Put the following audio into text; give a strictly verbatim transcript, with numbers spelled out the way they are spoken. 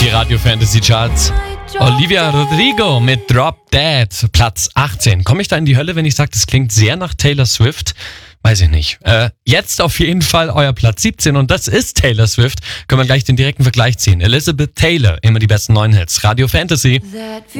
Die Radio Fantasy Charts. Olivia Rodrigo mit Drop Dead, Platz achtzehn. Komme ich da in die Hölle, wenn ich sage, das klingt sehr nach Taylor Swift? Weiß ich nicht. Äh, jetzt auf jeden Fall euer Platz siebzehn und das ist Taylor Swift. Können wir gleich den direkten Vergleich ziehen. Elizabeth Taylor, immer die besten neuen Hits. Radio Fantasy.